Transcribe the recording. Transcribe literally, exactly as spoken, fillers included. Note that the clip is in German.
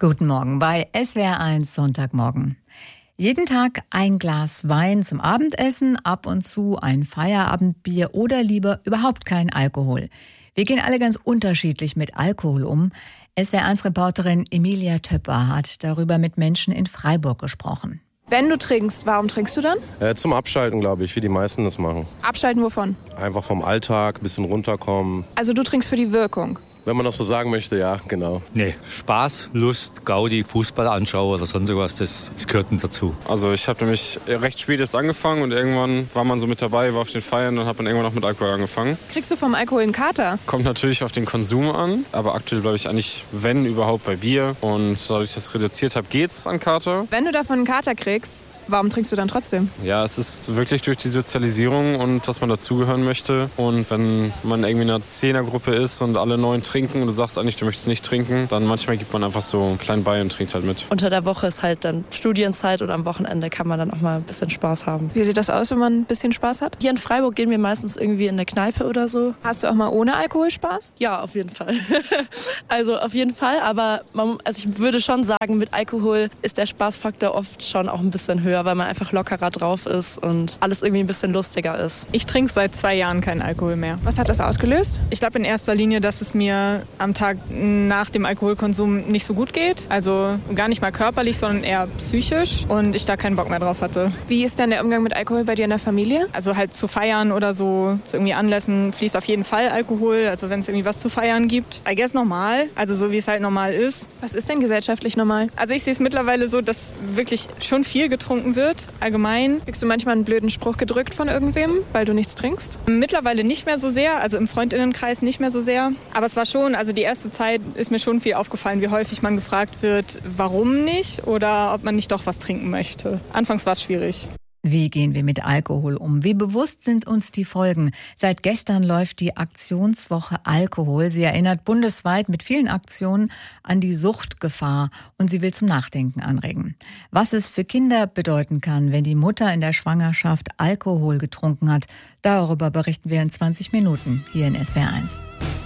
Guten Morgen bei S W R eins Sonntagmorgen. Jeden Tag ein Glas Wein zum Abendessen, ab und zu ein Feierabendbier oder lieber überhaupt kein Alkohol. Wir gehen alle ganz unterschiedlich mit Alkohol um. S W R eins Reporterin Emilia Töpper hat darüber mit Menschen in Freiburg gesprochen. Wenn du trinkst, warum trinkst du dann? Äh, zum Abschalten, glaube ich, wie die meisten das machen. Abschalten wovon? Einfach vom Alltag, ein bisschen runterkommen. Also du trinkst für die Wirkung? Wenn man das so sagen möchte, ja, genau. Nee, Spaß, Lust, Gaudi, Fußball anschauen oder sonst was, das, das gehört dazu. Also ich habe nämlich recht spät erst angefangen und irgendwann war man so mit dabei, war auf den Feiern und hat man irgendwann auch mit Alkohol angefangen. Kriegst du vom Alkohol einen Kater? Kommt natürlich auf den Konsum an, aber aktuell bleibe ich eigentlich, wenn überhaupt, bei Bier. Und dadurch, dass ich das reduziert habe, geht's an Kater. Wenn du davon einen Kater kriegst, warum trinkst du dann trotzdem? Ja, es ist wirklich durch die Sozialisierung und dass man dazugehören möchte. Und wenn man irgendwie in einer Zehnergruppe ist und alle neun trinken und du sagst eigentlich, du möchtest nicht trinken, dann manchmal gibt man einfach so einen kleinen Bei und trinkt halt mit. Unter der Woche ist halt dann Studienzeit und am Wochenende kann man dann auch mal ein bisschen Spaß haben. Wie sieht das aus, wenn man ein bisschen Spaß hat? Hier in Freiburg gehen wir meistens irgendwie in eine Kneipe oder so. Hast du auch mal ohne Alkohol Spaß? Ja, auf jeden Fall. Also auf jeden Fall, aber man, also ich würde schon sagen, mit Alkohol ist der Spaßfaktor oft schon auch ein bisschen höher, weil man einfach lockerer drauf ist und alles irgendwie ein bisschen lustiger ist. Ich trinke seit zwei Jahren keinen Alkohol mehr. Was hat das ausgelöst? Ich glaube in erster Linie, dass es mir am Tag nach dem Alkoholkonsum nicht so gut geht. Also gar nicht mal körperlich, sondern eher psychisch und ich da keinen Bock mehr drauf hatte. Wie ist denn der Umgang mit Alkohol bei dir in der Familie? Also halt zu feiern oder so, zu irgendwie Anlässen fließt auf jeden Fall Alkohol. Also wenn es irgendwie was zu feiern gibt. I guess normal, also so wie es halt normal ist. Was ist denn gesellschaftlich normal? Also ich sehe es mittlerweile so, dass wirklich schon viel getrunken wird, allgemein. Kriegst du manchmal einen blöden Spruch gedrückt von irgendwem, weil du nichts trinkst? Mittlerweile nicht mehr so sehr, also im Freundinnenkreis nicht mehr so sehr. Aber es war schon, also die erste Zeit ist mir schon viel aufgefallen, wie häufig man gefragt wird, warum nicht oder ob man nicht doch was trinken möchte. Anfangs war es schwierig. Wie gehen wir mit Alkohol um? Wie bewusst sind uns die Folgen? Seit gestern läuft die Aktionswoche Alkohol. Sie erinnert bundesweit mit vielen Aktionen an die Suchtgefahr und sie will zum Nachdenken anregen. Was es für Kinder bedeuten kann, wenn die Mutter in der Schwangerschaft Alkohol getrunken hat, darüber berichten wir in zwanzig Minuten hier in S W R eins.